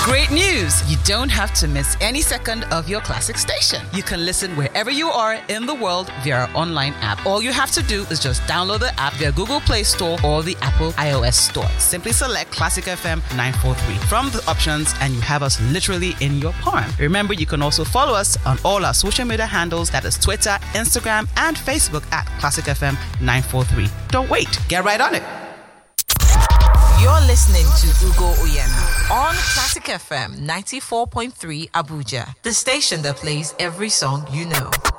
Great news! You don't have to miss any second of your classic station. You can listen wherever you are in the world via our online app. All you have to do is just download the app via Google Play Store or the Apple iOS Store. Simply select Classic FM 943 from the options and you have us literally in your palm. Remember, you can also follow us on all our social media handles, that is Twitter, Instagram, and Facebook at Classic FM 943. Don't wait. Get right on it. You're listening to Ugo Uyena on Classic FM 94.3 Abuja, the station that plays every song you know.